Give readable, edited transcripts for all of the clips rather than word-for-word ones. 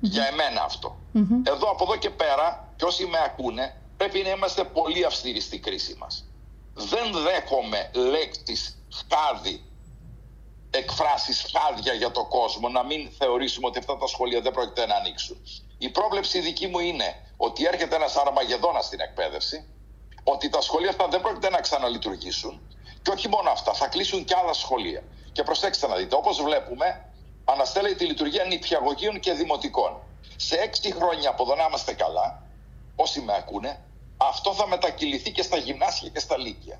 Για εμένα αυτό. Από εδώ και πέρα, και όσοι με ακούνε, πρέπει να είμαστε πολύ αυστηροί στη κρίση μας. Δεν δέχομαι λέξεις χάδι, εκφράσεις χάδια για το κόσμο, να μην θεωρήσουμε ότι αυτά τα σχολεία δεν πρόκειται να ανοίξουν. Η πρόβλεψη δική μου είναι ότι έρχεται ένας Αρμαγεδόνας στην εκπαίδευση, ότι τα σχολεία αυτά δεν πρόκειται να ξαναλειτουργήσουν και όχι μόνο αυτά, θα κλείσουν και άλλα σχολεία. Και προσέξτε να δείτε, όπως βλέπουμε, αναστέλλεται τη λειτουργία νηπιαγωγείων και δημοτικών. Σε 6 χρόνια από εδώ να είμαστε καλά, όσοι με ακούνε, αυτό θα μετακυληθεί και στα γυμνάσια και στα λύκεια.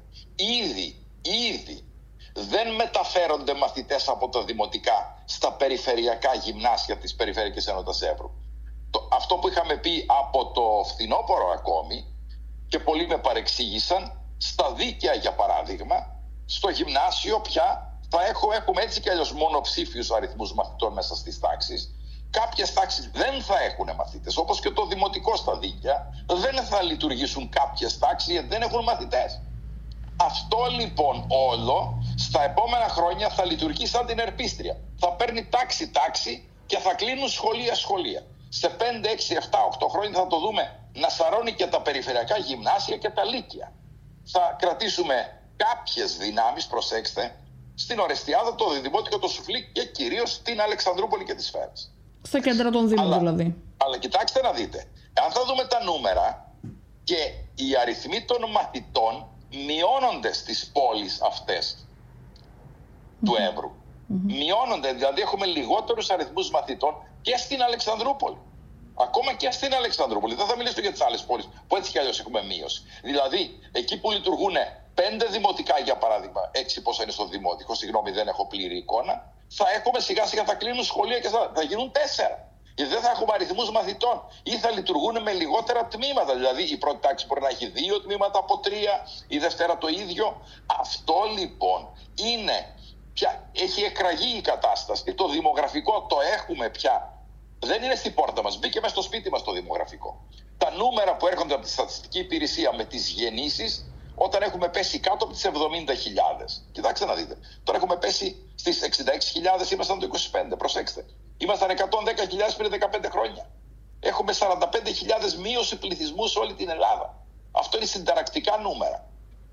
Ήδη δεν μεταφέρονται μαθητές από τα δημοτικά στα περιφερειακά γυμνάσια της Περιφερειακής Ενότητας Εύρου. Αυτό που είχαμε πει από το φθινόπωρο ακόμη, και πολλοί με παρεξήγησαν, στα δίκαια για παράδειγμα, στο γυμνάσιο πια έχουμε έτσι κι αλλιώς μονοψήφιους αριθμούς μαθητών μέσα στις τάξεις. Κάποιες τάξεις δεν θα έχουν μαθητές, όπως και το δημοτικό στα δίκαια. Δεν θα λειτουργήσουν κάποιες τάξεις γιατί δεν έχουν μαθητές. Αυτό λοιπόν όλο στα επόμενα χρόνια θα λειτουργεί σαν την ερπίστρια. Θα παίρνει τάξη και θα κλείνουν σχολεία. Σε 5, 6, 7, 8 χρόνια θα το δούμε να σαρώνει και τα περιφερειακά γυμνάσια και τα λύκεια. Θα κρατήσουμε κάποιες δυνάμεις, προσέξτε, στην Ορεστιάδα, το Διδημότικο, το Σουφλί και κυρίως στην Αλεξανδρούπολη και τις Σφαίρες. Στα κέντρα των Δήμων δηλαδή. Αλλά κοιτάξτε να δείτε, αν θα δούμε τα νούμερα και οι αριθμοί των μαθητών μειώνονται στις πόλεις αυτές του Εύρου. Μειώνονται, δηλαδή έχουμε λιγότερους αριθμούς μαθητών και στην Αλεξανδρούπολη. Ακόμα και στην Αλεξανδρούπολη. Δεν θα μιλήσω για τις άλλες πόλεις που έτσι κι αλλιώς έχουμε μείωση. Δηλαδή, εκεί που λειτουργούν 5 δημοτικά, για παράδειγμα, 6 πόσα είναι στο δημοτικό, συγγνώμη, δεν έχω πλήρη εικόνα, θα έχουμε σιγά σιγά θα κλείνουν σχολεία και θα γίνουν 4. Γιατί δεν θα έχουμε αριθμούς μαθητών ή θα λειτουργούν με λιγότερα τμήματα. Δηλαδή, η πρώτη τάξη μπορεί να έχει 2 τμήματα από 3, η δευτέρα το ίδιο. Αυτό λοιπόν είναι πια, έχει εκραγεί η κατάσταση. Το δημογραφικό το έχουμε πια. Δεν είναι στην πόρτα μας, μπήκε μέσα στο σπίτι μας το δημογραφικό. Τα νούμερα που έρχονται από τη Στατιστική Υπηρεσία με τις γεννήσεις, όταν έχουμε πέσει κάτω από τις 70.000. Κοιτάξτε να δείτε. Τώρα έχουμε πέσει στις 66.000, ήμασταν το 25. Προσέξτε. Ήμασταν 110.000 πριν 15 χρόνια. Έχουμε 45.000 μείωση πληθυσμού σε όλη την Ελλάδα. Αυτό είναι συνταρακτικά νούμερα.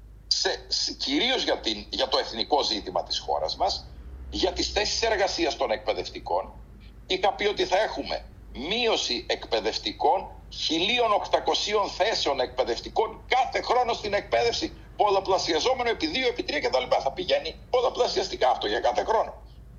Κυρίως για το εθνικό ζήτημα της χώρας μας, για τις θέσεις εργασίας των εκπαιδευτικών, είχα πει ότι θα έχουμε μείωση εκπαιδευτικών 1.800 θέσεων εκπαιδευτικών κάθε χρόνο στην εκπαίδευση, πολλαπλασιαζόμενο επί 2, επί 3 κτλ. Θα πηγαίνει πολλαπλασιαστικά αυτό για κάθε χρόνο.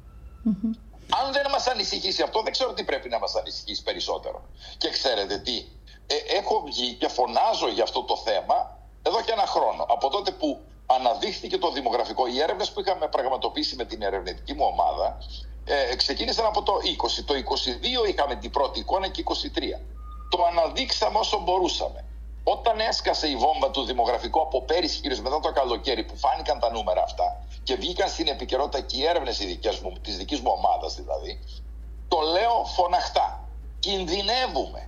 Αν δεν μας ανησυχήσει αυτό, δεν ξέρω τι πρέπει να μας ανησυχήσει περισσότερο. Και ξέρετε τι, έχω βγει και φωνάζω για αυτό το θέμα εδώ και ένα χρόνο. Από τότε που αναδείχθηκε το δημογραφικό, οι έρευνες που είχαμε πραγματοποιήσει με την ερευνητική μου ομάδα ξεκίνησαν από το 20. Το 22 είχαμε την πρώτη εικόνα και 23. Το αναδείξαμε όσο μπορούσαμε. Όταν έσκασε η βόμβα του δημογραφικού από πέρυσι, κυρίως μετά το καλοκαίρι, που φάνηκαν τα νούμερα αυτά και βγήκαν στην επικαιρότητα και οι έρευνες της δικής μου ομάδας δηλαδή, το λέω φωναχτά. Κινδυνεύουμε.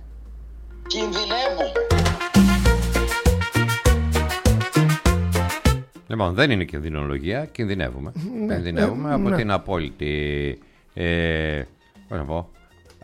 Λοιπόν, δεν είναι κινδυνολογία, κινδυνεύουμε. Κινδυνεύουμε από την απόλυτη, πώς να πω,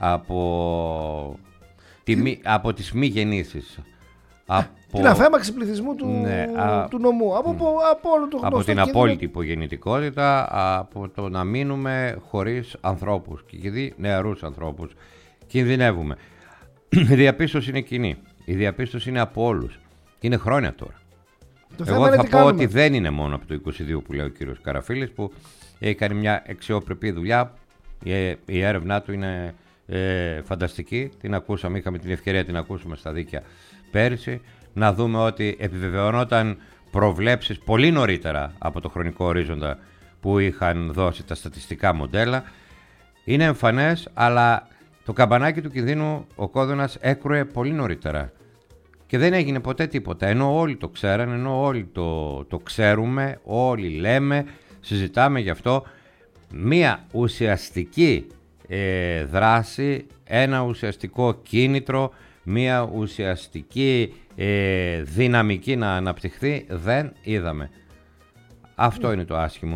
από τις μη γεννήσεις. Την αφέμαξη πληθυσμού του νομού. Από όλο το γνωστό. Από την απόλυτη υπογεννητικότητα, από το να μείνουμε χωρίς ανθρώπους και δει νεαρούς ανθρώπους. Κινδυνεύουμε. Η διαπίστωση είναι κοινή. Η διαπίστωση είναι από όλους. Και είναι χρόνια τώρα. Εγώ θα πω ότι δεν είναι μόνο από το 22 που λέει ο κύριος Καραφίλης, που έχει κάνει μια αξιοπρεπή δουλειά. Η έρευνά του είναι φανταστική. Την ακούσαμε, είχαμε την ευκαιρία να την ακούσουμε στα δίκαια πέρυσι. Να δούμε ότι επιβεβαιωνόταν προβλέψεις πολύ νωρίτερα από το χρονικό ορίζοντα που είχαν δώσει τα στατιστικά μοντέλα. Είναι εμφανές, αλλά το καμπανάκι του κινδύνου ο κόδωνας έκρουε πολύ νωρίτερα. Και δεν έγινε ποτέ τίποτα, ενώ όλοι το ξέραν, ενώ όλοι το ξέρουμε, όλοι λέμε, συζητάμε γι' αυτό. Μία ουσιαστική δράση, ένα ουσιαστικό κίνητρο, μία ουσιαστική δυναμική να αναπτυχθεί δεν είδαμε. Αυτό είναι το άσχημο.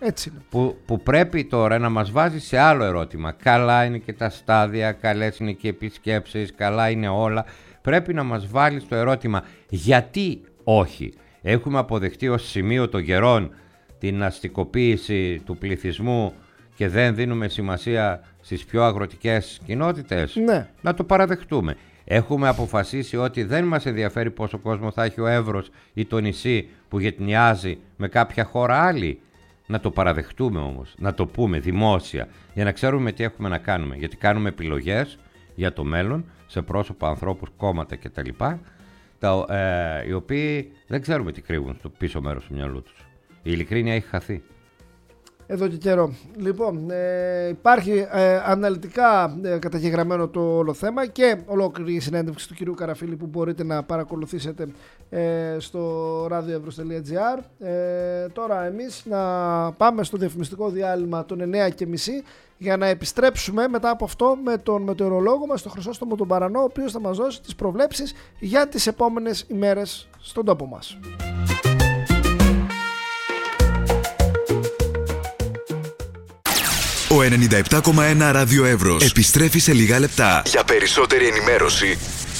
Έτσι είναι. Που πρέπει τώρα να μας βάζει σε άλλο ερώτημα. Καλά είναι και τα στάδια, καλές είναι και οι επισκέψεις, καλά είναι όλα. Πρέπει να μας βάλει στο ερώτημα γιατί όχι. Έχουμε αποδεχτεί ως σημείο των καιρών την αστικοποίηση του πληθυσμού και δεν δίνουμε σημασία στις πιο αγροτικές κοινότητες. Ναι. Να το παραδεχτούμε. Έχουμε αποφασίσει ότι δεν μας ενδιαφέρει πόσο κόσμο θα έχει ο Εύρος ή το νησί που γετνιάζει με κάποια χώρα άλλη. Να το παραδεχτούμε όμως, να το πούμε δημόσια, για να ξέρουμε τι έχουμε να κάνουμε. Γιατί κάνουμε επιλογές για το μέλλον σε πρόσωπα, ανθρώπους, κόμματα κτλ. Οι οποίοι δεν ξέρουμε τι κρύβουν στο πίσω μέρος του μυαλού τους. Η ειλικρίνεια έχει χαθεί. Εδώ και καιρό. Λοιπόν, υπάρχει αναλυτικά καταγεγραμμένο το όλο θέμα και ολόκληρη η συνέντευξη του κυρίου Καραφίλη που μπορείτε να παρακολουθήσετε στο radioevros.gr. Τώρα εμείς να πάμε στο διαφημιστικό διάλειμμα των 9:30 για να επιστρέψουμε μετά από αυτό με τον μετεωρολόγο μας, τον Χρυσόστομο τον Παρανό, ο οποίος θα μας δώσει τις προβλέψεις για τις επόμενες ημέρες στον τόπο μας. Ο 97,1 Ράδιο Εύρος επιστρέφει σε λίγα λεπτά. Για περισσότερη ενημέρωση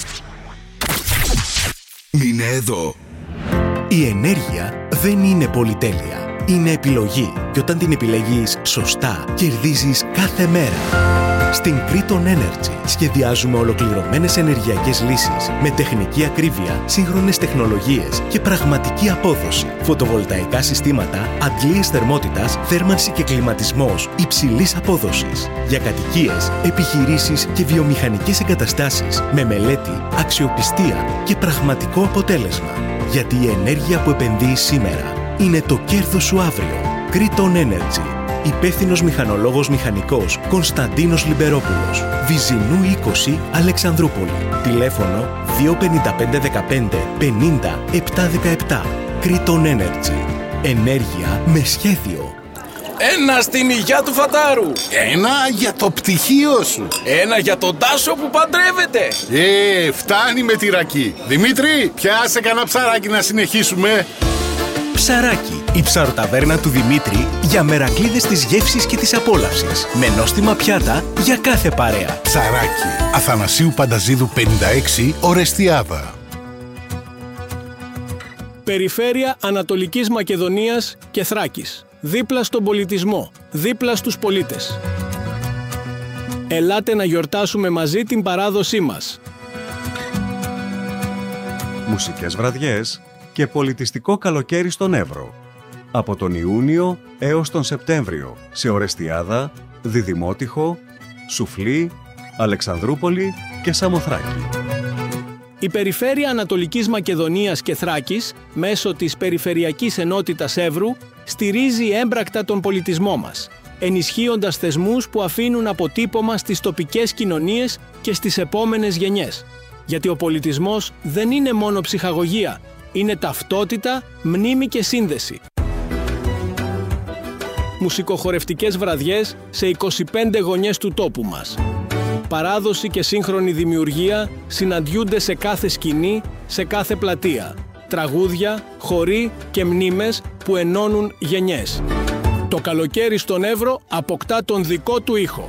μείνε εδώ. Η ενέργεια δεν είναι πολυτέλεια. Είναι επιλογή και όταν την επιλέγεις σωστά κερδίζεις κάθε μέρα. Στην Kriton Energy σχεδιάζουμε ολοκληρωμένες ενεργειακές λύσεις με τεχνική ακρίβεια, σύγχρονες τεχνολογίες και πραγματική απόδοση. Φωτοβολταϊκά συστήματα, αντλίες θερμότητας, θέρμανση και κλιματισμός υψηλής απόδοσης. Για κατοικίες, επιχειρήσεις και βιομηχανικές εγκαταστάσεις με μελέτη, αξιοπιστία και πραγματικό αποτέλεσμα. Γιατί η ενέργεια που επενδύεις σήμερα είναι το κέρδος σου αύριο. Kriton Energy. Υπεύθυνος μηχανολόγος μηχανικός Κωνσταντίνος Λιμπερόπουλος. Βυζινού 20 Αλεξανδρούπολη. Τηλέφωνο 25515 50 717. Kriton Energy. Ενέργεια με σχέδιο. Ένα στην υγειά του Φατάρου. Ένα για το πτυχίο σου. Ένα για τον Τάσο που παντρεύεται. Φτάνει με τη ρακή. Δημήτρη, πιάσε κανένα ψαράκι να συνεχίσουμε. Ψαράκι, η ψαροταβέρνα του Δημήτρη για μερακλείδες της γεύσης και της απόλαυσης. Με νόστιμα πιάτα για κάθε παρέα. Ψαράκι, Αθανασίου Πανταζίδου 56, Ορεστιάδα. Περιφέρεια Ανατολικής Μακεδονίας και Θράκης. Δίπλα στον πολιτισμό, δίπλα στους πολίτες. Ελάτε να γιορτάσουμε μαζί την παράδοσή μας. Μουσικές βραδιές και πολιτιστικό καλοκαίρι στον Εύρο. Από τον Ιούνιο έως τον Σεπτέμβριο σε Ορεστιάδα, Διδημότυχο, Σουφλή, Αλεξανδρούπολη και Σαμοθράκη. Η Περιφέρεια Ανατολικής Μακεδονίας και Θράκης, μέσω της Περιφερειακής Ενότητας Εύρου, στηρίζει έμπρακτα τον πολιτισμό μας, ενισχύοντας θεσμούς που αφήνουν αποτύπωμα στις τοπικές κοινωνίες και στις επόμενες γενιές. Γιατί ο πολιτισμός δεν είναι μόνο ψυχαγωγία, είναι ταυτότητα, μνήμη και σύνδεση. Μουσικοχορευτικές βραδιές σε 25 γωνιές του τόπου μας. Παράδοση και σύγχρονη δημιουργία συναντιούνται σε κάθε σκηνή, σε κάθε πλατεία. Τραγούδια, χοροί και μνήμες που ενώνουν γενιές. Το καλοκαίρι στον Εύρο αποκτά τον δικό του ήχο.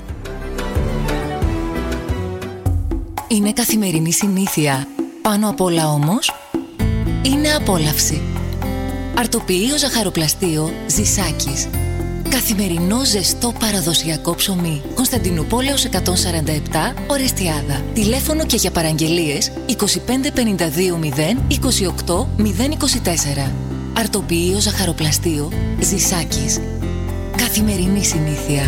Είναι καθημερινή συνήθεια. Πάνω απ' όλα όμως, είναι απόλαυση. Αρτοποιείο ζαχαροπλαστείο Ζησάκης. Καθημερινό ζεστό παραδοσιακό ψωμί. Κωνσταντινούπολεως 147, Ορεστιάδα. Τηλέφωνο και για παραγγελίες 2552 0 28 024. Αρτοποιείο ζαχαροπλαστείο Ζησάκης. Καθημερινή συνήθεια.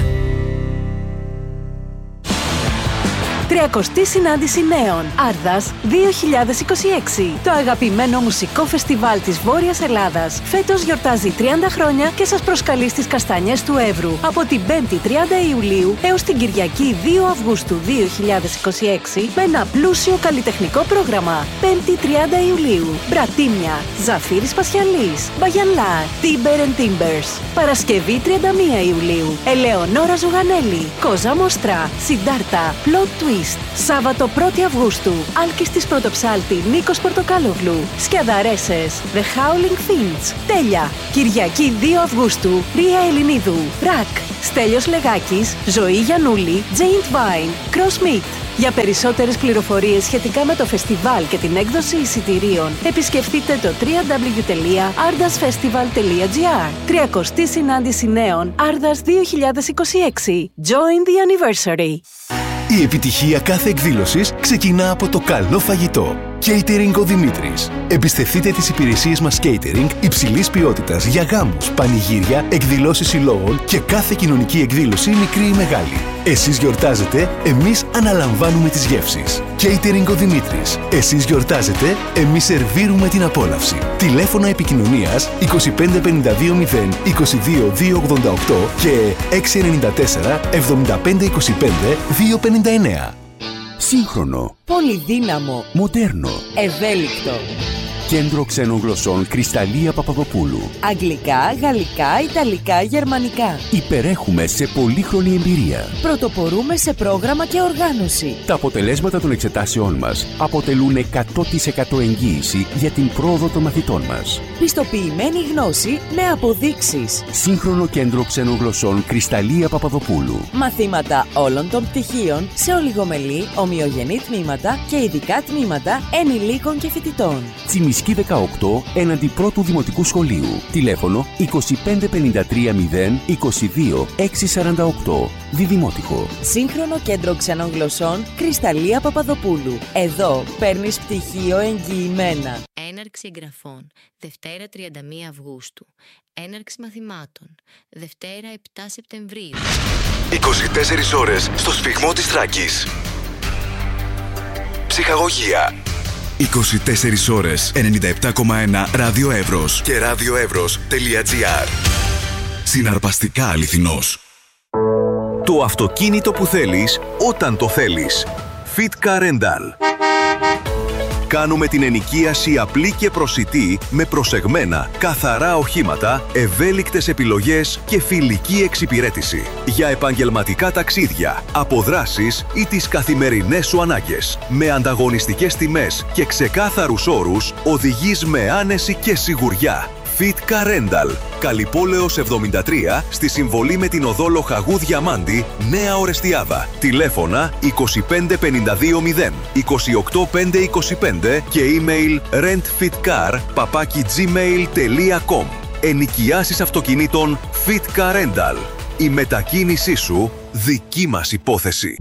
30η συνάντηση νέων Άρδας 2026. Το αγαπημένο μουσικό φεστιβάλ της Βόρειας Ελλάδας. Φέτος γιορτάζει 30 χρόνια και σας προσκαλεί στις Καστανιές του Εύρου από την 5η 30 Ιουλίου έως την Κυριακή 2 Αυγούστου 2026 με ένα πλούσιο καλλιτεχνικό πρόγραμμα. 5η 30 Ιουλίου. Μπρατίμια, Ζαφύρης Πασιαλής, Μπαγιανλά, Timber and Timbers. Παρασκευή 31 Ιουλίου. Ελεονόρα Ζουγανέλη, Κόζα Μόστρα, Συντάρτα, Plot Twist. Mist. Σάββατο 1η Αυγούστου. Άλκης της Πρωτοψάλτη, Νίκος Πορτοκάλογλου. Σκιαδαρέσες. The Howling Fiends. Τέλεια. Κυριακή 2 Αυγούστου. Ρία Ελληνίδου. Ρακ. Στέλιος Λεγάκης. Ζωή Γιαννούλη. Giant Vine. Cross Meat. Για περισσότερες πληροφορίες σχετικά με το φεστιβάλ και την έκδοση εισιτηρίων, επισκεφτείτε το www.ardasfestival.gr. 30η συνάντηση νέων Ardas 2026. Join the anniversary. Η επιτυχία κάθε εκδήλωσης ξεκινά από το καλό φαγητό. Catering ο Δημήτρης. Εμπιστευτείτε τις υπηρεσίες μας catering υψηλής ποιότητας για γάμους, πανηγύρια, εκδηλώσεις συλλόγων και κάθε κοινωνική εκδήλωση, μικρή ή μεγάλη. Εσείς γιορτάζετε, εμείς αναλαμβάνουμε τις γεύσεις. Catering ο Δημήτρης. Εσείς γιορτάζετε, εμείς σερβίρουμε την απόλαυση. Τηλέφωνα επικοινωνίας 25520 22288 και 694 7525 259. Σύγχρονο, πολυδύναμο, μοντέρνο, ευέλικτο. Κέντρο ξένων γλωσσών Κρυσταλλία Παπαδοπούλου. Αγγλικά, γαλλικά, ιταλικά, γερμανικά. Υπερέχουμε σε πολύχρονη εμπειρία. Πρωτοπορούμε σε πρόγραμμα και οργάνωση. Τα αποτελέσματα των εξετάσεών μας αποτελούν 100% εγγύηση για την πρόοδο των μαθητών μας. Πιστοποιημένη γνώση με αποδείξεις. Σύγχρονο Κέντρο ξένων γλωσσών Κρυσταλλία Παπαδοπούλου. Μαθήματα όλων των πτυχίων σε ολιγομελή, ομοιογενή τμήματα και ειδικά τμήματα ενηλίκων και φοιτητών. Τσιμισκή 18 έναντι πρώτου δημοτικού σχολείου. Τηλέφωνο 25530 22 648. Διδημότυχο. Σύγχρονο Κέντρο ξένων γλωσσών Κρυσταλλία Παπαδοπούλου. Εδώ παίρνεις πτυχίο εγγυημένα. Έναρξη εγγραφών Δευτέρα 31 Αυγούστου. Έναρξη μαθημάτων Δευτέρα 7 Σεπτεμβρίου. 24 ώρες στο σφυγμό της Θράκης. Ψυχαγωγία. 24 ώρες 97,1 Ράδιο Εύρος και radioevros.gr. Συναρπαστικά αληθινός. Το αυτοκίνητο που θέλεις όταν το θέλεις. Fitka Rental. Κάνουμε την ενοικίαση απλή και προσιτή με προσεγμένα, καθαρά οχήματα, ευέλικτες επιλογές και φιλική εξυπηρέτηση. Για επαγγελματικά ταξίδια, αποδράσεις ή τις καθημερινές σου ανάγκες. Με ανταγωνιστικές τιμές και ξεκάθαρους όρους, οδηγείς με άνεση και σιγουριά. Fitka Rental. Καλυπόλεως 73 στη συμβολή με την οδό Λοχαγού Διαμάντη, Νέα Ορεστιάδα. Τηλέφωνα 25520 28525 και email rentfitcar@gmail.com. Ενοικιάσεις αυτοκινήτων Fitka Rental. Η μετακίνησή σου δική μας υπόθεση.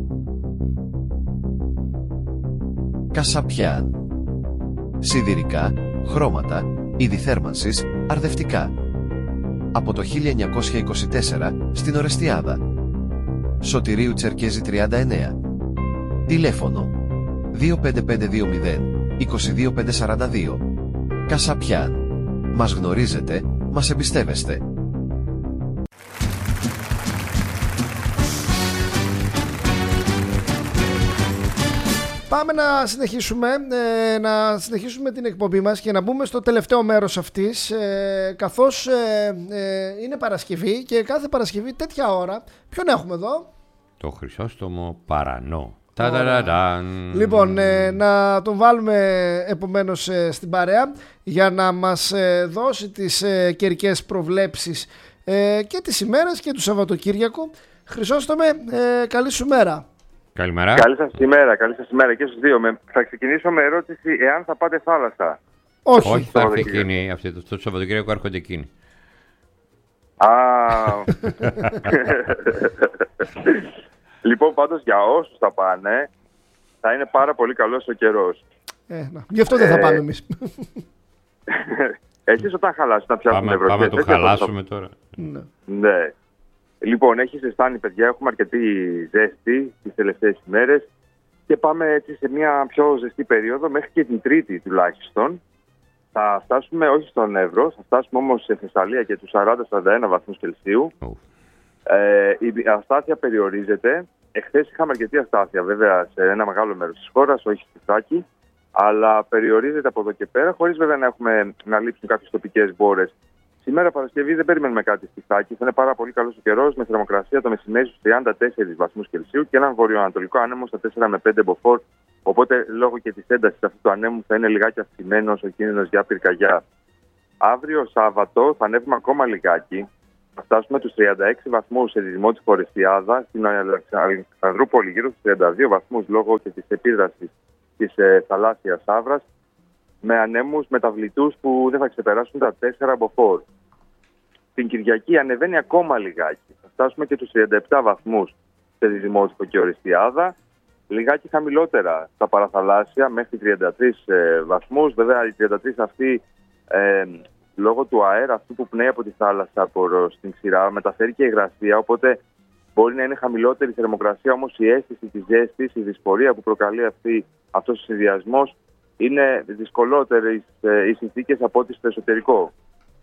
Κασαπιάν. Σιδηρικά, χρώματα, είδη θέρμανσης, αρδευτικά. Από το 1924 στην Ορεστιάδα. Σωτηρίου Τσερκέζη 39. Τηλέφωνο 25520 22542. Κασαπιάν. Μας γνωρίζετε, μας εμπιστεύεστε. Πάμε να συνεχίσουμε την εκπομπή μας και να μπούμε στο τελευταίο μέρος αυτής, καθώς είναι Παρασκευή και κάθε Παρασκευή τέτοια ώρα. Ποιον έχουμε εδώ? Το Χρυσόστομο Παρανό. Λοιπόν, να τον βάλουμε επομένως στην παρέα για να μας δώσει τις καιρικές προβλέψεις και τις ημέρες και του Σαββατοκύριακου. Χρυσόστομε, καλή σου μέρα. Καλημέρα. Καλή σας ημέρα και στους δύο. Θα ξεκινήσω με ερώτηση εάν θα πάτε θάλασσα. Όχι, θα έρθει εκείνη, αυτό το Σαββατοκύριακο έρχονται εκείνοι. Λοιπόν, πάντως για όσους θα πάνε, θα είναι πάρα πολύ καλός ο καιρός. Γι' αυτό δεν θα πάμε εμείς. Εσείς όταν χαλάσουν να πιάσουμε βροχές. Πάμε να το χαλάσουμε τώρα. Ναι. Λοιπόν, έχει ζεστάνει, παιδιά, έχουμε αρκετή ζέστη τις τελευταίες ημέρες και πάμε έτσι σε μια πιο ζεστή περίοδο μέχρι και την Τρίτη τουλάχιστον. Θα φτάσουμε όχι στον Εύρο, θα φτάσουμε όμως σε Θεσσαλία και τους 40-41 βαθμούς Κελσίου. Η αστάθεια περιορίζεται. Εχθές είχαμε αρκετή αστάθεια βέβαια σε ένα μεγάλο μέρος της χώρας, όχι στη Θράκη, αλλά περιορίζεται από εδώ και πέρα, χωρίς βέβαια να λείψουν κάποιες τοπικές μπόρες Σήμερα Παρασκευή δεν περιμένουμε κάτι στη Θάκη. Θα είναι πάρα πολύ καλός ο καιρός, με θερμοκρασία το μεσημέρι στους 34 βαθμούς Κελσίου και έναν βορειοανατολικό άνεμο στα 4 με 5 μποφόρ. Οπότε λόγω και της έντασης αυτού του ανέμου θα είναι λιγάκι αυξημένος ο κίνδυνος για πυρκαγιά. Αύριο Σάββατο θα ανέβουμε ακόμα λιγάκι. Θα φτάσουμε τους 36 βαθμούς σε Διδημότυχο Ορεστιάδα, στην Αλεξανδρούπολη γύρω στους 32 βαθμούς λόγω και της επίδρασης της θαλάσσιας άβρας, με ανέμους μεταβλητούς που δεν θα ξεπεράσουν τα 4 μποφόρ. Την Κυριακή ανεβαίνει ακόμα λιγάκι. Θα φτάσουμε και τους 37 βαθμούς σε Διδημότυχο και Ορεστιάδα. Λιγάκι χαμηλότερα στα παραθαλάσσια, μέχρι 33 βαθμούς. Βέβαια, οι 33 αυτοί, λόγω του αέρα αυτού που πνέει από τη θάλασσα προς την ξηρά, μεταφέρει και υγρασία, οπότε μπορεί να είναι χαμηλότερη η θερμοκρασία, όμως η αίσθηση της ζέστης, η δυσφορία που προκαλεί αυτός ο συνδυασμός, είναι δυσκολότερες οι συνθήκες από ό,τι στο εσωτερικό.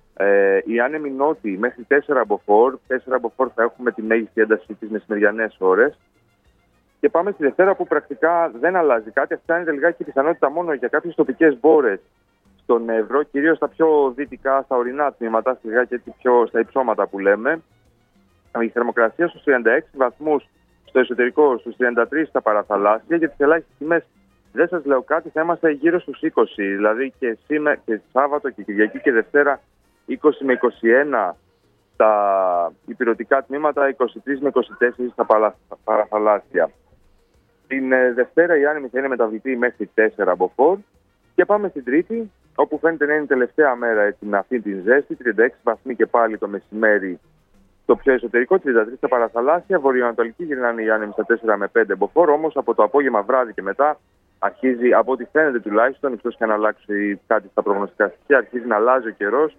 Οι άνεμοι νότιοι μέχρι 4 μποφόρ. 4 μποφόρ θα έχουμε τη μέγιστη ένταση τις μεσημεριανές ώρες. Και πάμε στη Δευτέρα που πρακτικά δεν αλλάζει κάτι. Αυξάνεται λιγάκι η πιθανότητα μόνο για κάποιες τοπικές μπόρες στον Εύρο, κυρίως στα πιο δυτικά, στα ορεινά τμήματα, και έτσι πιο στα υψώματα που λέμε. Η θερμοκρασία στους 36 βαθμούς στο εσωτερικό, στους 33 στα παραθαλάσσια. Για τις ελάχιστες τιμές δεν σας λέω κάτι, θα είμαστε γύρω στους 20. Δηλαδή και σήμερα και Σάββατο και Κυριακή και Δευτέρα 20 με 21 στα υπηρετικά τμήματα, 23 με 24 στα παραθαλάσσια. Την Δευτέρα η άνεμη θα είναι μεταβλητή μέχρι 4 μποφόρ. Και πάμε στην Τρίτη, όπου φαίνεται να είναι η τελευταία μέρα έτσι, με αυτή την ζέστη. 36 βαθμοί και πάλι το μεσημέρι στο πιο εσωτερικό, 33 στα παραθαλάσσια. Βορειοανατολική γυρνάνε οι άνεμοι στα 4 με 5 μποφόρ. Όμως από το απόγευμα βράδυ και μετά αρχίζει, από ό,τι φαίνεται τουλάχιστον, εκτός και αν αλλάξει κάτι στα προγνωστικά στοιχεία, αρχίζει να αλλάζει ο καιρός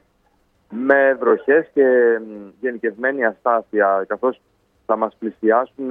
με βροχές και γενικευμένη αστάθεια, καθώς θα μας πλησιάσουν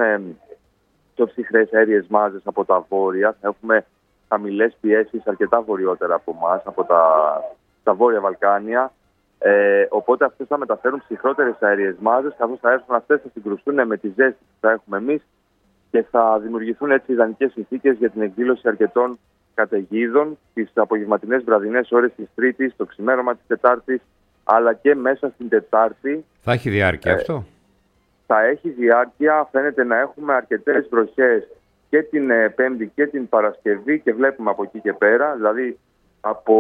πιο ψυχρές αέριες μάζες από τα βόρεια. Θα έχουμε χαμηλές πιέσεις αρκετά βορειότερα από εμάς, από τα βόρεια Βαλκάνια. Οπότε αυτές θα μεταφέρουν ψυχρότερες αέριες μάζες, καθώς θα έρθουν αυτές θα συγκρουστούν με τη ζέστη που θα έχουμε εμείς και θα δημιουργηθούν έτσι ιδανικές συνθήκες για την εκδήλωση αρκετών καταιγίδων τις απογευματινές βραδινές ώρες της Τρίτης, το ξημέρωμα της Τετάρτης, αλλά και μέσα στην Τετάρτη. Θα έχει διάρκεια αυτό? Θα έχει διάρκεια, φαίνεται να έχουμε αρκετές βροχές και την Πέμπτη και την Παρασκευή και βλέπουμε από εκεί και πέρα, δηλαδή από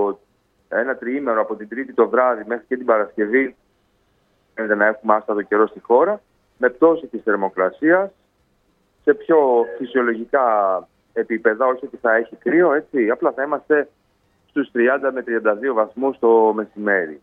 ένα τριήμερο από την Τρίτη το βράδυ μέχρι και την Παρασκευή φαίνεται να έχουμε άστατο καιρό στη χώρα, με πτώση της θερμοκρασίας σε πιο φυσιολογικά επίπεδα, όχι ότι θα έχει κρύο, έτσι, απλά θα είμαστε στους 30 με 32 βαθμούς το μεσημέρι.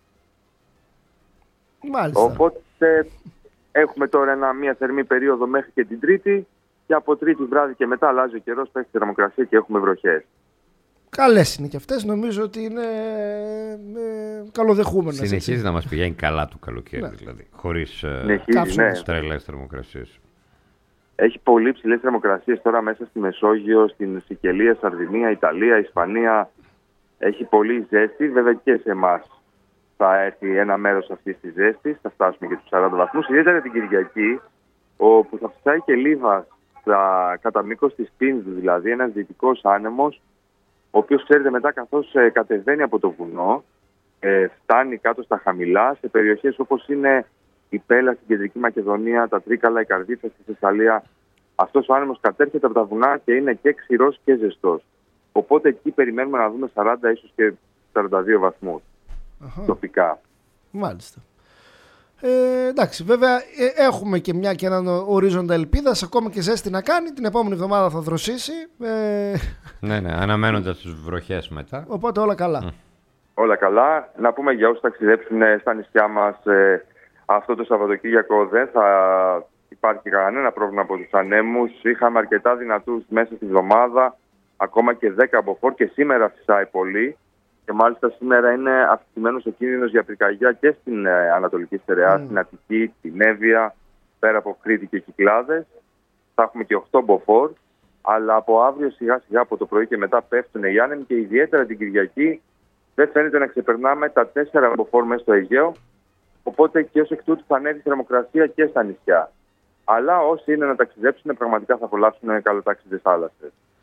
Μάλιστα. Οπότε έχουμε τώρα μια θερμή περίοδο μέχρι και την Τρίτη και από Τρίτη βράδυ και μετά αλλάζει ο καιρός, πέφτει η θερμοκρασία και έχουμε βροχές. Καλές είναι και αυτές, νομίζω ότι είναι καλοδεχούμενες. Συνεχίζει έτσι να μας πηγαίνει καλά το καλοκαίρι, ναι, δηλαδή, χωρίς τρελές θερμοκρασίες. Έχει πολύ ψηλές θερμοκρασίες τώρα μέσα στη Μεσόγειο, στην Σικελία, Σαρδινία, Ιταλία, Ισπανία. Έχει πολύ ζέστη, βέβαια και σε εμάς θα έρθει ένα μέρος αυτής της ζέστης, θα φτάσουμε και τους 40 βαθμούς. Ιδιαίτερα την Κυριακή, όπου θα φυσάει και λίβα κατά μήκος της Πίνδου, δηλαδή ένας δυτικός άνεμος, ο οποίος ξέρετε μετά καθώς κατεβαίνει από το βουνό, φτάνει κάτω στα χαμηλά, σε περιοχές όπως είναι η Πέλα στην Κεντρική Μακεδονία, τα Τρίκαλα, η Καρδίτσα στη Θεσσαλία. Αυτός ο άνεμος κατέρχεται από τα βουνά και είναι και ξηρός και ζεστός. Οπότε εκεί περιμένουμε να δούμε 40 ίσως και 42 βαθμούς τοπικά. Μάλιστα. Εντάξει, βέβαια έχουμε και έναν ορίζοντα ελπίδας, ακόμα και ζέστη να κάνει. Την επόμενη εβδομάδα θα δροσίσει. Ναι, αναμένοντας τις βροχές μετά. Οπότε όλα καλά. Όλα καλά. Να πούμε για όσους ταξιδέψουν στα νησιά μας, αυτό το Σαββατοκύριακο δεν θα υπάρχει κανένα πρόβλημα από τους ανέμους. Είχαμε αρκετά δυνατούς μέσα στη εβδομάδα, ακόμα και 10 μποφόρ και σήμερα φυσάει πολύ. Και μάλιστα σήμερα είναι αυξημένος ο κίνδυνος για πυρκαγιά και στην Ανατολική Στερεά, στην Αττική, στην Εύβοια, πέρα από Κρήτη και Κυκλάδες. Θα έχουμε και 8 μποφόρ, αλλά από αύριο σιγά σιγά από το πρωί και μετά πέφτουν οι άνεμοι και ιδιαίτερα την Κυριακή δεν φαίνεται να ξεπερνάμε τα 4 μποφόρ μέσα στο Αιγαίο. Οπότε και ως εκ τούτου θα ανέβει η θερμοκρασία και στα νησιά. Αλλά όσοι είναι να ταξιδέψουν πραγματικά θα απολαύσουν καλοτάξιδες θάλασσες.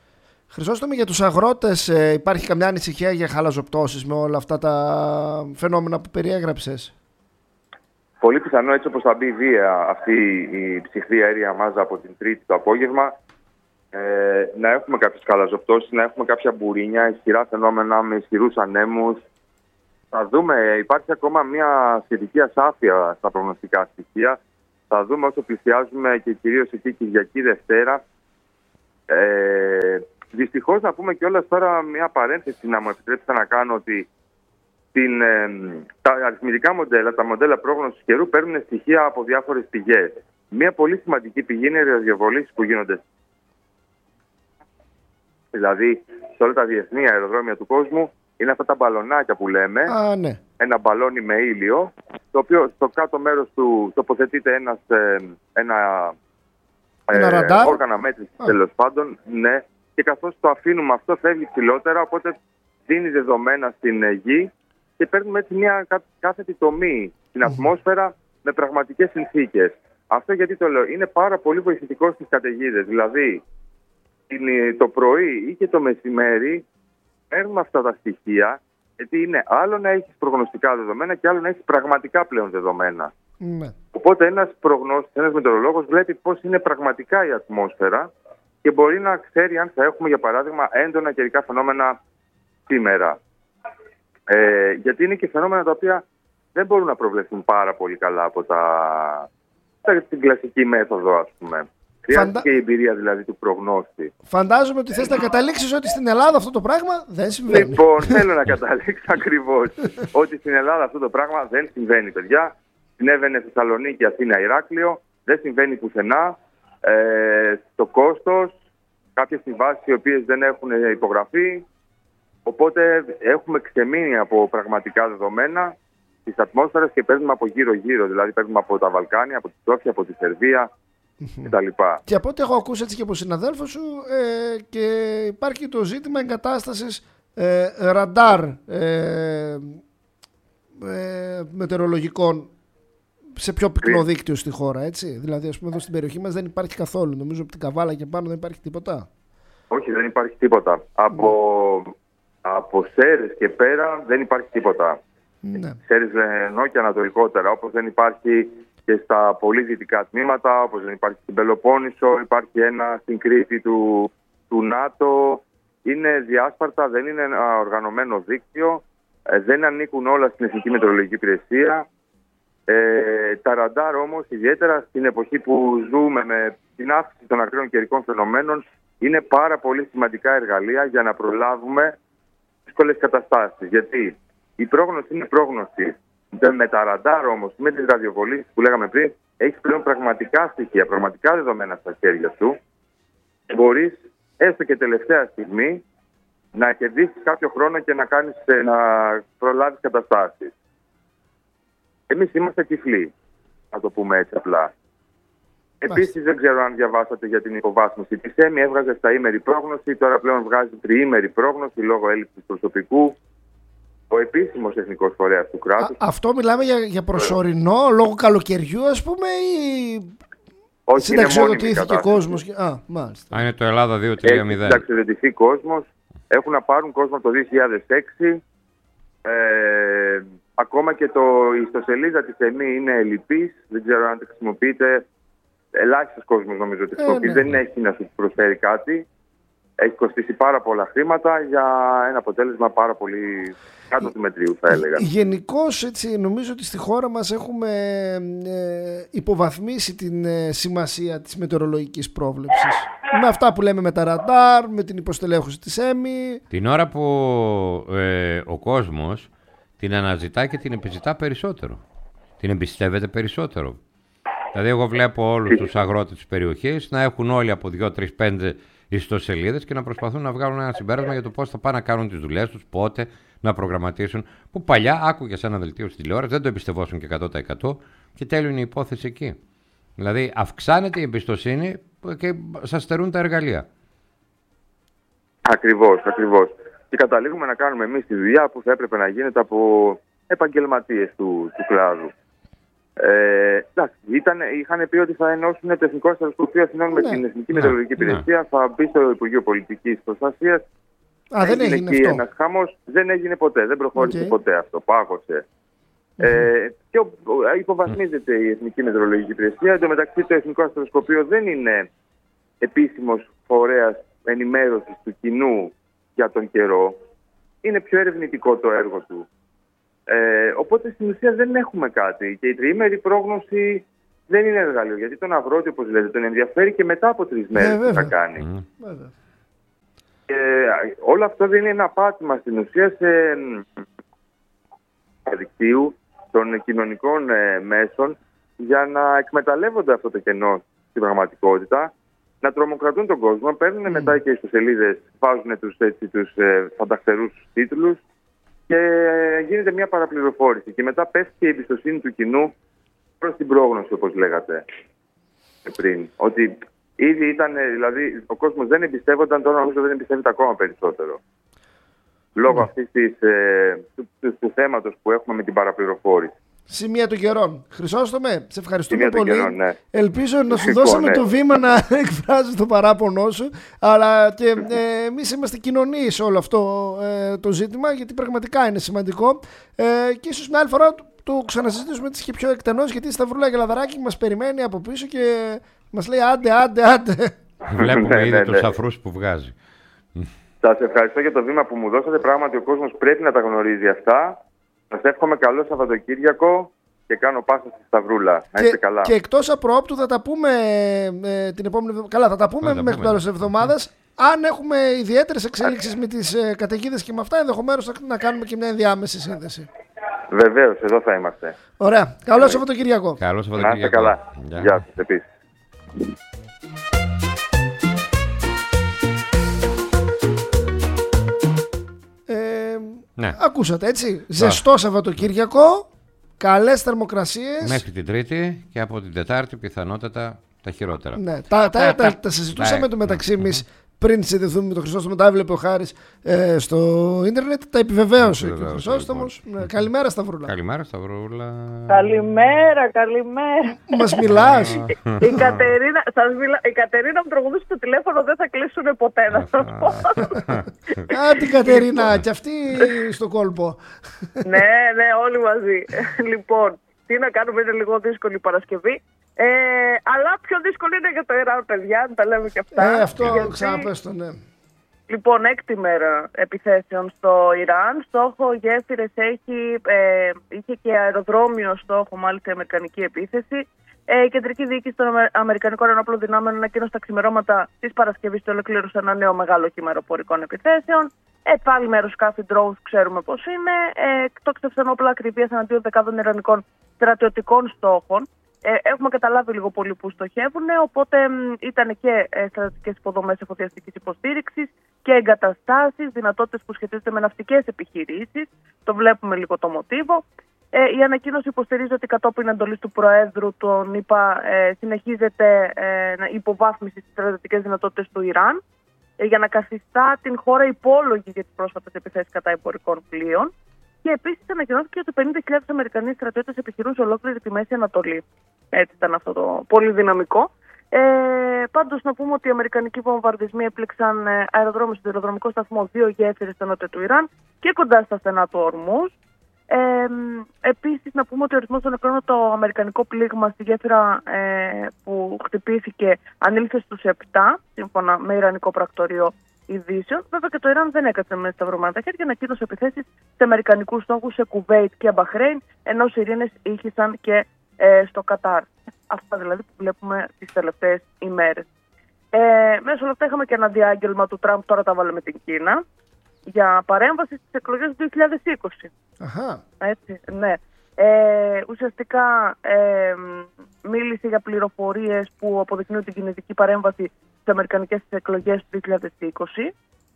Χρυσόστομη, για τους αγρότες υπάρχει καμιά ανησυχία για χαλαζοπτώσεις με όλα αυτά τα φαινόμενα που περιέγραψες? Πολύ πιθανό, έτσι όπως θα μπει βία αυτή η ψυχρή αέρια μάζα από την Τρίτη το απόγευμα, να έχουμε κάποιες χαλαζοπτώσεις, να έχουμε κάποια μπουρίνια, ισχυρά φαινόμενα με ισχυρούς ανέμους. Θα δούμε, υπάρχει ακόμα μια σχετική ασάφεια στα προγνωστικά στοιχεία. Θα δούμε όσο πλησιάζουμε και κυρίως εκεί Κυριακή Δευτέρα. Δυστυχώς να πούμε κιόλας τώρα μια παρένθεση, να μου επιτρέψετε να κάνω, ότι τα αριθμητικά μοντέλα, τα μοντέλα πρόγνωσης καιρού παίρνουν στοιχεία από διάφορες πηγές. Μια πολύ σημαντική πηγή είναι οι ραδιοβολήσεις που γίνονται. Δηλαδή, σε όλα τα διεθνή αεροδρόμια του κόσμου είναι αυτά τα μπαλονάκια που λέμε. Ναι. Ένα μπαλόνι με ήλιο, το οποίο στο κάτω μέρος του τοποθετείται ένα όργανα μέτρησης, τέλος πάντων. Ναι. Και καθώς το αφήνουμε αυτό, φεύγει ψηλότερα, οπότε δίνει δεδομένα στην γη και παίρνουμε έτσι μια κάθετη τομή στην ατμόσφαιρα με πραγματικές συνθήκες. Αυτό γιατί το λέω, είναι πάρα πολύ βοηθητικό στις καταιγίδες. Δηλαδή, το πρωί ή και το μεσημέρι παίρνουμε αυτά τα στοιχεία, γιατί είναι άλλο να έχεις προγνωστικά δεδομένα και άλλο να έχεις πραγματικά πλέον δεδομένα. Ναι. Οπότε ένας προγνώστης, ένας μετεωρολόγος βλέπει πώς είναι πραγματικά η ατμόσφαιρα και μπορεί να ξέρει αν θα έχουμε, για παράδειγμα, έντονα καιρικά φαινόμενα σήμερα. Γιατί είναι και φαινόμενα τα οποία δεν μπορούν να προβλεφθούν πάρα πολύ καλά από την κλασική μέθοδο, ας πούμε. Χρειάζεται και η εμπειρία δηλαδή του προγνώστη. Φαντάζομαι ότι θες να καταλήξεις ότι στην Ελλάδα αυτό το πράγμα δεν συμβαίνει. Λοιπόν, θέλω να καταλήξω ακριβώς ότι στην Ελλάδα αυτό το πράγμα δεν συμβαίνει, παιδιά. Συνέβαινε Θεσσαλονίκη, Αθήνα, Ηράκλειο. Δεν συμβαίνει πουθενά. Το κόστος, κάποιες συμβάσεις οι οποίες δεν έχουν υπογραφεί. Οπότε έχουμε ξεμείνει από πραγματικά δεδομένα της ατμόσφαιρας και παίρνουμε από γύρω-γύρω. Δηλαδή παίρνουμε από τα Βαλκάνια, από τη Σόφια, από τη Σερβία κτλ. Και από ό,τι έχω ακούσει έτσι και από συναδέλφους σου, και υπάρχει το ζήτημα εγκατάστασης ραντάρ μετεωρολογικών σε πιο πυκνό δίκτυο στη χώρα, έτσι. Δηλαδή, ας πούμε, εδώ στην περιοχή μας δεν υπάρχει καθόλου. Νομίζω από την Καβάλα και πάνω δεν υπάρχει τίποτα. Όχι, δεν υπάρχει τίποτα. Από Σέρες και πέρα δεν υπάρχει τίποτα. Ναι. Σέρες εννοώ και ανατολικότερα, όπως δεν υπάρχει και στα πολύ δυτικά τμήματα, όπως δεν υπάρχει στην Πελοπόννησο, υπάρχει ένα στην Κρήτη του ΝΑΤΟ. Είναι διάσπαρτα, δεν είναι ένα οργανωμένο δίκτυο, δεν ανήκουν όλα στην Εθνική Μετεωρολογική Υπηρεσία. Τα ραντάρ όμως, ιδιαίτερα στην εποχή που ζούμε με την αύξηση των ακραίων καιρικών φαινομένων, είναι πάρα πολύ σημαντικά εργαλεία για να προλάβουμε δύσκολες καταστάσεις. Γιατί η πρόγνωση είναι πρόγνωση. Με τα ραντάρ όμως, με τις ραδιοβολήσεις που λέγαμε πριν, έχεις πλέον πραγματικά στοιχεία, πραγματικά δεδομένα στα χέρια σου. Μπορείς έστω και τελευταία στιγμή να κερδίσεις κάποιο χρόνο και να προλάβεις καταστάσεις. Εμείς είμαστε τυφλοί, να το πούμε έτσι απλά. Επίσης, δεν ξέρω αν διαβάσατε για την υποβάθμιση της ΕΜΗ. Έβγαζε στα ήμερη πρόγνωση, τώρα πλέον βγάζει τριήμερη πρόγνωση λόγω έλλειψης προσωπικού. Ο επίσημος εθνικός φορέας του κράτους. Αυτό μιλάμε για προσωρινό, λόγω καλοκαιριού, ας πούμε, ή όχι, συνταξιοδοτήθηκε ο κόσμος? Μάλιστα. Είναι το Ελλάδα 2.3.0. Έχει συνταξιοδοτηθεί κόσμος. Έχουν να πάρουν κόσμο το 2006. Ακόμα και η ιστοσελίδα της ΕΜΗ είναι ελλειπής. Δεν ξέρω αν τη χρησιμοποιείτε. Ελάχιστος κόσμος νομίζω ότι χρησιμοποιεί. Δεν έχει να σου προσφέρει κάτι. Έχει κοστίσει πάρα πολλά χρήματα για ένα αποτέλεσμα πάρα πολύ κάτω του μετρίου, θα έλεγα. Γενικώς, έτσι, νομίζω ότι στη χώρα μας έχουμε υποβαθμίσει την σημασία της μετεωρολογικής πρόβλεψης. Με αυτά που λέμε με τα ραντάρ, με την υποστελέχωση της ΕΜΗ. Την ώρα που ο κόσμος την αναζητά και την επιζητά περισσότερο. Την εμπιστεύεται περισσότερο. Δηλαδή, εγώ βλέπω όλους τους αγρότες της περιοχής να έχουν όλοι από 2, 3, 5 ιστοσελίδες και να προσπαθούν να βγάλουν ένα συμπέρασμα για το πώς θα πάνε να κάνουν τις δουλειές τους, πότε να προγραμματίσουν. Που παλιά άκουγε σε ένα δελτίο στη τηλεόραση, δεν το εμπιστευόσουν και 100% και τέλειωνε η υπόθεση εκεί. Δηλαδή, αυξάνεται η εμπιστοσύνη και σας στερούν τα εργαλεία. Ακριβώς. Και καταλήγουμε να κάνουμε εμείς τη δουλειά που θα έπρεπε να γίνεται από επαγγελματίες του κλάδου. Είχαν πει ότι θα ενώσουν το Εθνικό Αστροσκοπείο Αθηνών με την Εθνική Μετεωρολογική Υπηρεσία, θα μπει στο Υπουργείο Πολιτικής Προστασίας. Δεν έγινε αυτό. Ένας χαμός, δεν έγινε ποτέ, δεν προχώρησε ποτέ αυτό, πάγωσε. Και υποβαθμίζεται η Εθνική Μετεωρολογική Υπηρεσία. Εν τω μεταξύ, το Εθνικό Αστροσκοπείο δεν είναι επίσημος φορέας ενημέρωσης του κοινού για τον καιρό. Είναι πιο ερευνητικό το έργο του. Οπότε στην ουσία δεν έχουμε κάτι. Και η τριήμερη πρόγνωση δεν είναι εργαλείο. Γιατί τον αγρότη, όπως λέτε, τον ενδιαφέρει και μετά από 3 μέρες τι θα κάνει. Και όλο αυτό δεν είναι ένα πάτημα στην ουσία σε δικτύου των κοινωνικών μέσων για να εκμεταλλεύονται αυτό το κενό στην πραγματικότητα, να τρομοκρατούν τον κόσμο, παίρνουν μετά και στις σελίδες, βάζουν τους φανταχτερούς τίτλους και γίνεται μια παραπληροφόρηση. Και μετά πέφτει και η εμπιστοσύνη του κοινού προς την πρόγνωση, όπως λέγατε πριν. Ότι ήδη ήταν, δηλαδή, ο κόσμος δεν εμπιστεύονταν, τώρα νομίζω δεν εμπιστεύεται ακόμα περισσότερο. Λόγω αυτής του θέματος που έχουμε με την παραπληροφόρηση. Σημεία των καιρών. Χρυσόστομε, σε ευχαριστούμε πολύ. Ελπίζω να σου δώσαμε το βήμα να εκφράζεις το παράπονό σου, αλλά και εμείς είμαστε κοινωνοί σε όλο αυτό το ζήτημα, γιατί πραγματικά είναι σημαντικό. Και ίσως μια άλλη φορά το ξανασυζητήσουμε και πιο εκτενώς, γιατί η Σταυρούλα Γελαδαράκη μας περιμένει από πίσω και μας λέει άντε. Βλέπουμε ήδη τους αφρούς που βγάζει. Σας ευχαριστώ για το βήμα που μου δώσατε. Πράγματι ο κόσμος πρέπει να τα γνωρίζει αυτά. Σας εύχομαι καλό Σαββατοκύριακο και κάνω πάσα στη Σταυρούλα. Να είστε καλά. Και εκτός απροόπτου θα τα πούμε την επόμενη εβδομάδα. Καλά, θα τα πούμε μέχρι το τέλος της εβδομάδας. Αν έχουμε ιδιαίτερες εξέλιξεις με τις καταιγίδες και με αυτά, ενδεχομένως να κάνουμε και μια ενδιάμεση σύνδεση. Βεβαίως, εδώ θα είμαστε. Ωραία. Καλό Σαββατοκύριακο. Καλό Σαββατοκύριακο. Να είστε καλά. Γεια σας επίσης. Ακούσατε, έτσι. Ζεστό Σαββατοκύριακο, καλές θερμοκρασίες. Μέχρι την Τρίτη και από την Τετάρτη πιθανότατα τα χειρότερα. Ναι, τα συζητούσαμε το μεταξύ εμείς πριν συνδεθούμε με τον Χρυσόστομο. Τα έβλεπε ο Χάρης στο ίντερνετ. Τα επιβεβαίωσε και ο Χρυσόστομος. Καλημέρα Σταυρούλα. Καλημέρα Σταυρούλα. Καλημέρα. Μας μιλάς. Η Κατερίνα μου τραγουδούσε στο τηλέφωνο, δεν θα κλείσουν ποτέ, να σας πω. Την Κατερίνα, και αυτή στο κόλπο. Ναι, όλοι μαζί. Λοιπόν, τι να κάνουμε, είναι λίγο δύσκολη η Παρασκευή. Αλλά πιο δύσκολο είναι για το Ιράν, παιδιά, τα λέμε και αυτά. Αυτό ξαναπες το, ναι. Λοιπόν, 6η μέρα επιθέσεων στο Ιράν. Στόχο γέφυρες είχε και αεροδρόμιο στόχο, μάλιστα η αμερικανική επίθεση. Η κεντρική διοίκηση των Αμερικανικών Ενόπλων Δυνάμεων ανακοίνωσε τα ξημερώματα της Παρασκευής ότι ολοκλήρωσε ένα νέο μεγάλο κύμα αεροπορικών επιθέσεων. Πάλι με αεροσκάφη drones, ξέρουμε πώς είναι. Εκτόξευσαν όπλα ακριβίας εναντίον δεκάδων ιρανικών στρατιωτικών στόχων. Έχουμε καταλάβει λίγο πολύ που στοχεύουν, οπότε ήταν και στρατιωτικές υποδομές εφοδιαστικής υποστήριξης και εγκαταστάσεις, δυνατότητες που σχετίζονται με ναυτικές επιχειρήσεις. Το βλέπουμε λίγο το μοτίβο. Η ανακοίνωση υποστηρίζει ότι κατόπιν εντολής του Προέδρου των ΗΠΑ συνεχίζεται η υποβάθμιση στις στρατιωτικές δυνατότητες του Ιράν για να καθιστά την χώρα υπόλογη για τις πρόσφατες επιθέσεις κατά εμπορικών πλοίων. Και επίσης ανακοινώθηκε ότι 50.000 Αμερικανοί στρατιώτες επιχειρούν σε ολόκληρη τη Μέση Ανατολή. Έτσι ήταν αυτό το πολύ δυναμικό. Πάντως να πούμε ότι οι αμερικανικοί βομβαρδισμοί έπληξαν αεροδρόμιο στο αεροδρομικό σταθμό 2 γέφυρες στο νότιο του Ιράν και κοντά στα στενά του Ορμούζ. Επίσης να πούμε ότι ο αριθμός των νεκρών το αμερικανικό πλήγμα στη γέφυρα που χτυπήθηκε ανήλθε στους 7, σύμφωνα με ιρανικό πρακτορείο ειδήσεων. Βέβαια και το Ιράν δεν έκατσε με σταυρωμένα τα χέρια, ανακοίνωσε επιθέσεις σε αμερικανικούς στόχους σε Κουβέιτ και Μπαχρέιν, ενώ σιρήνες ήχησαν και στο Κατάρ. Αυτά δηλαδή που βλέπουμε τις τελευταίες ημέρες. Μέσα όλα αυτά είχαμε και ένα διάγγελμα του Τραμπ, τώρα τα βάλε με την Κίνα, για παρέμβαση στις εκλογές του 2020. Αχα. Έτσι, ναι. Ουσιαστικά μίλησε για πληροφορίες που αποδεικνύουν την κινητική παρέμβαση στις αμερικανικές εκλογές του 2020.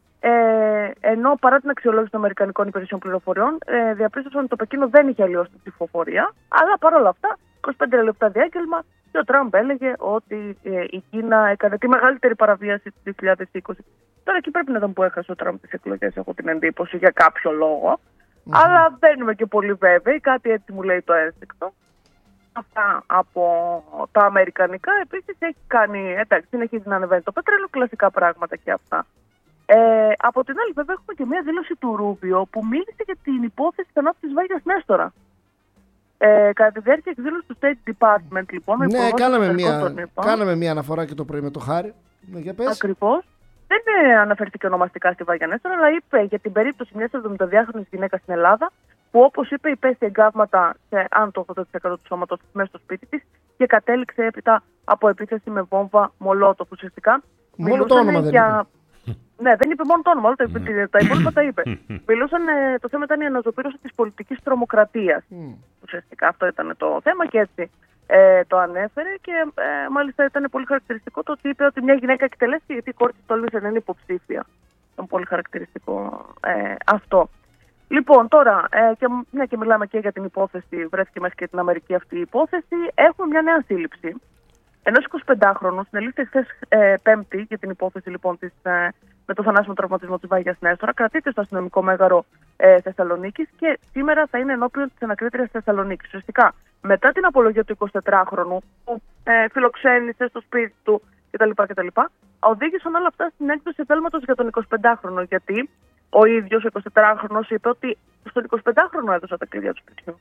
Ενώ παρά την αξιολόγηση των Αμερικανικών Υπηρεσιών Πληροφοριών, διαπίστωσαν ότι το Πεκίνο δεν είχε αλλοιώσει την ψηφοφορία. Αλλά παρόλα αυτά, 25 λεπτά διάγγελμα και ο Τραμπ έλεγε ότι η Κίνα έκανε τη μεγαλύτερη παραβίαση του 2020. Τώρα εκεί πρέπει να δούμε που έχασε ο Τραμπ τις εκλογές, έχω την εντύπωση, για κάποιο λόγο. Αλλά δεν είμαι και πολύ βέβαιη, κάτι έτσι μου λέει το ένστικτο. αυτά από τα αμερικανικά. Επίσης έχει κάνει, εντάξει, συνεχίζει να ανεβαίνει το πετρέλαιο, κλασικά πράγματα και αυτά. Από την άλλη, βέβαια, έχουμε και μια δήλωση του Ρούμπιο που μίλησε για την υπόθεση θανάτου της Βάγιας Νέστορα. Κατά τη διάρκεια εκδήλωση του State Department, λοιπόν. Ναι, κάναμε μια αναφορά και το πρωί με το Χάρη. Ακριβώς. Δεν αναφέρθηκε ονομαστικά στη Βάγια Νέστορα, αλλά είπε για την περίπτωση μιας 72χρονης γυναίκας στην Ελλάδα, που όπως είπε υπέστη εγκάβματα σε άνω το 80% του σώματος της μέσα στο σπίτι της και κατέληξε έπειτα από επίθεση με βόμβα Μολότοφ. Ουσιαστικά μόνο το όνομα δεν είπε. Ναι, δεν είπε μόνο το όνομα, αλλά τα υπόλοιπα τα είπε. Μιλούσαν, το θέμα ήταν η αναζωπήρωση της πολιτικής τρομοκρατίας. Ουσιαστικά αυτό ήταν το θέμα και έτσι το ανέφερε και μάλιστα ήταν πολύ χαρακτηριστικό το ότι είπε ότι μια γυναίκα εκτελέστηκε γιατί η κόρη της τόλμησε να είναι υποψήφια. Ήταν πολύ χαρακτηριστικό αυτό. Λοιπόν, τώρα, και μιλάμε και για την υπόθεση, βρέθηκε μέχρι και την Αμερική αυτή η υπόθεση, έχουμε μια νέα σύλληψη ενός 25χρονου, συνελήφθη χθες Πέμπτη για την υπόθεση λοιπόν με το θανάσιμο τραυματισμό της Βάγιας Νέστορα. Κρατείται στο αστυνομικό μέγαρο Θεσσαλονίκης και σήμερα θα είναι ενώπιον της ανακρίτριας Θεσσαλονίκης. Ουσιαστικά, μετά την απολογία του 24χρονου που φιλοξένησε στο σπίτι του κτλ. Οδήγησαν όλα αυτά στην έκδοση εντάλματος για τον 25χρονο. Γιατί ο ίδιος ο 24χρονος είπε ότι στον 25χρονο έδωσε τα κλειδιά του σπιτιού.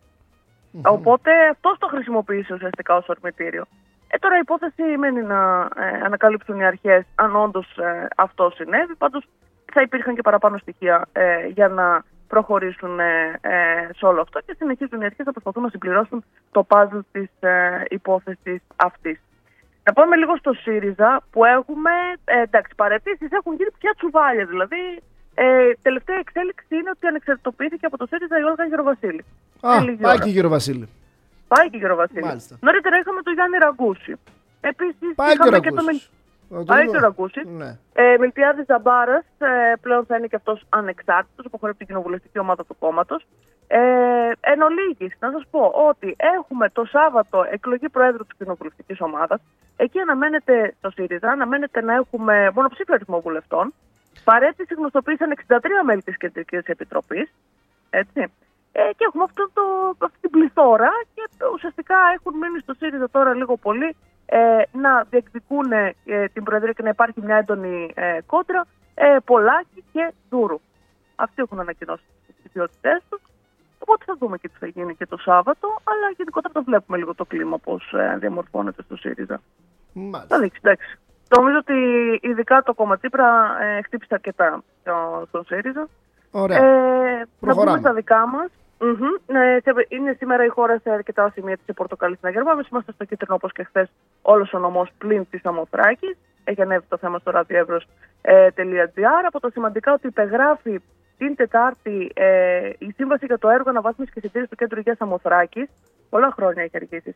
Οπότε αυτός το χρησιμοποίησε ουσιαστικά ως ορμητήριο. Τώρα η υπόθεση μένει να ανακαλύψουν οι αρχές αν όντως αυτό συνέβη. Πάντως θα υπήρχαν και παραπάνω στοιχεία για να προχωρήσουν σε όλο αυτό και συνεχίζουν οι αρχές να προσπαθούν να συμπληρώσουν το puzzle της υπόθεσης αυτής. Να πάμε λίγο στο ΣΥΡΙΖΑ που έχουμε, εντάξει, παραιτήσεις έχουν γίνει πια τσουβάλια. Δηλαδή, τελευταία εξέλιξη είναι ότι ανεξαρτητοποιήθηκε από το ΣΥΡΙΖΑ η Όλγα Γεροβασίλη. Πάει και η Γεροβασίλη. Πάει και η Γεροβασίλη. Νωρίτερα είχαμε τον Γιάννη Ραγκούση. Επίσης, πάει είχαμε και ο Ραγκούση. Μιλτιάδης Ζαμπάρας, πλέον θα είναι και αυτός ανεξάρτητος, αποχωρεί από την κοινοβουλευτική ομάδα του κόμματος. Εν ολίγης, να σας πω ότι έχουμε το Σάββατο εκλογή Προέδρου της κοινοβουλευτικής ομάδας. Εκεί αναμένεται το ΣΥΡΙΖΑ, αναμένεται να έχουμε μονοψήφιο αριθμό βουλευτών. Παρέτηση γνωστοποίησαν 63 μέλη της Κεντρικής Επιτροπής. Έτσι. Και έχουμε αυτή την πληθώρα και ουσιαστικά έχουν μείνει στο ΣΥΡΙΖΑ τώρα λίγο πολύ να διεκδικούν την Προεδρία και να υπάρχει μια έντονη κόντρα Πολάκη και Δούρου. Αυτοί έχουν ανακοινώσει τις ιδιότητές τους. Οπότε θα δούμε και τι θα γίνει και το Σάββατο, αλλά γενικότερα το βλέπουμε λίγο το κλίμα πώς διαμορφώνεται στο ΣΥΡΙΖΑ. Θα δείξει, εντάξει. Νομίζω ότι ειδικά το κόμμα Τσίπρα χτύπησε αρκετά στον ΣΥΡΙΖΑ. Ωραία. Να πούμε στα δικά μας. Είναι σήμερα η χώρα σε αρκετά σημεία της πορτοκαλί στην Αγερβά. Εμείς είμαστε στο κίτρινο όπως και χθες όλος ο νομός πλην της Σαμοθράκης. Έχει ανέβει το θέμα στο radioevros.gr. Από το σημαντικά ότι υπεγράφει την Τετάρτη η σύμβαση για το έργο αναβάθμισης και συντήρησης του Κέντρου Υγείας Σαμοθράκης. Πολλά χρόνια έχει αργήσει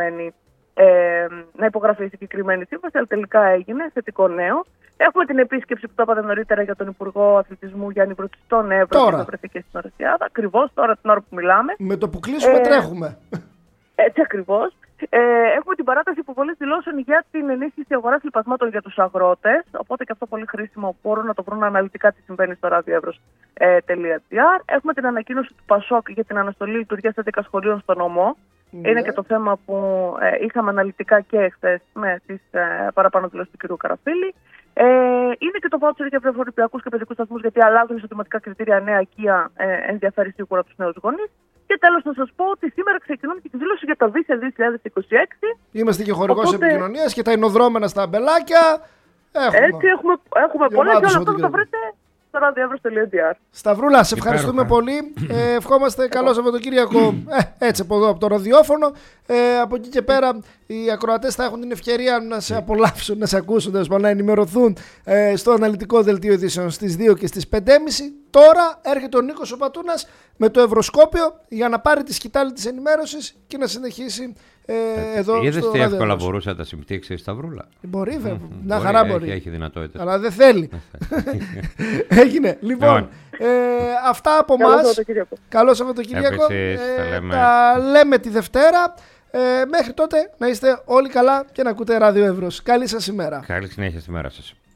να υπογραφεί η συγκεκριμένη σύμβαση, αλλά τελικά έγινε. Θετικό νέο. Έχουμε την επίσκεψη που το είπατε νωρίτερα για τον Υπουργό Αθλητισμού Γιάννη Βρούτση στον Εύρο και θα βρεθεί και στην Ορεσιάδα. Ακριβώς τώρα την ώρα που μιλάμε. Με το που κλείσουμε τρέχουμε. Έτσι ακριβώς. Έχουμε την παράταση υποβολής δηλώσεων για την ενίσχυση αγοράς λιπασμάτων για τους αγρότες. Οπότε και αυτό πολύ χρήσιμο. Μπορούν να το βρουν αναλυτικά τι συμβαίνει στο radioevros.gr. Έχουμε την ανακοίνωση του ΠΑΣΟΚ για την αναστολή λειτουργίας 11 σχολείων στο νομό. Είναι και το θέμα που είχαμε αναλυτικά και χθες με τις παραπάνω δηλώσεις του κ. Καραφίλη. Είναι και το βάουτσερ για βρεφορυπιακούς και παιδικούς σταθμούς, γιατί αλλάζουν εισοδηματικά κριτήρια νέα οικία, ενδιαφέρει σίγουρα τους νέους γονείς. Και τέλος να σας πω ότι σήμερα ξεκινούν και τη δήλωση για το ΒΙΣΕ 2026. Είμαστε και χορηγός επικοινωνίας και τα εινοδρόμενα στα αμπελάκια. Έτσι έχουμε πολλά και όλα αυτά θα βρείτε στο radioevros.gr. Σταυρούλα, σε ευχαριστούμε πολύ. Ευχόμαστε καλό Σαββατοκύριακο έτσι από εδώ από το ραδιόφωνο. Από εκεί και πέρα οι ακροατές θα έχουν την ευκαιρία να σε απολαύσουν, να σε ακούσουν, να ενημερωθούν στο αναλυτικό δελτίο ειδήσεων στις 2 και στις 5.30. Τώρα έρχεται ο Νίκος ο Πατούνας με το Ευρωσκόπιο για να πάρει τη σκητάλη της ενημέρωσης και να συνεχίσει εδώ. Είδες τι εύκολα μπορούσε να τα συμπτύξει η Σταυρούλα. Μπορεί βέβαια, να χαρά μπορεί. Έχει δυνατότητα. Αλλά δεν θέλει. Έγινε. Λοιπόν, αυτά από εμάς. Καλό Σαββατοκύριακο. Τα λέμε τη Δευτέρα. Μέχρι τότε να είστε όλοι καλά και να ακούτε Ράδιο Εύρος. Καλή σας ημέρα. Καλή συνέχεια στη μέρα σας.